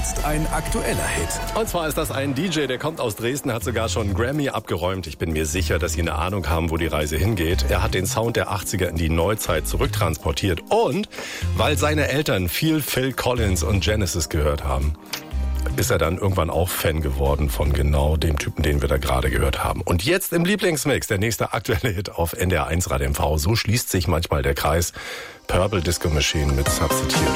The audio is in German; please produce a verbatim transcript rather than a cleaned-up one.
jetzt ein aktueller Hit. Und zwar ist das ein D J, der kommt aus Dresden, hat sogar schon einen Grammy abgeräumt. Ich bin mir sicher, dass Sie eine Ahnung haben, wo die Reise hingeht. Er hat den Sound der achtziger in die Neuzeit zurücktransportiert. Und weil seine Eltern viel Phil Collins und Genesis gehört haben, ist er dann irgendwann auch Fan geworden von genau dem Typen, den wir da gerade gehört haben. Und jetzt im Lieblingsmix, der nächste aktuelle Hit auf N D R eins Radio M V. So schließt sich manchmal der Kreis. Purple Disco Machine mit Substitute.